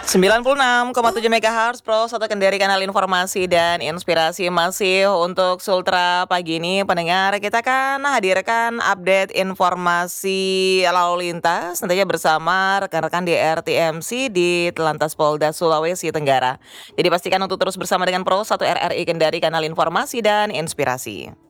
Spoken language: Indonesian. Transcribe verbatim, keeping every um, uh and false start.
sembilan puluh enam koma tujuh megahertz Pro satu Kendari, kanal informasi dan inspirasi. Masih untuk Sultra pagi ini pendengar, kita akan hadirkan update informasi lalu lintas tentunya bersama rekan-rekan di R T M C di Telantas Polda Sulawesi Tenggara. Jadi pastikan untuk terus bersama dengan Pro satu R R I Kendari, kanal informasi dan inspirasi.